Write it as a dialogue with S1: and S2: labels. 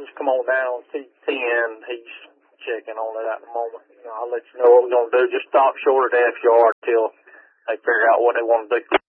S1: just come on down, T10, he's checking on it at the moment. I'll let you know what we're going to do. Just stop short of the F yard till they figure out what they want to do.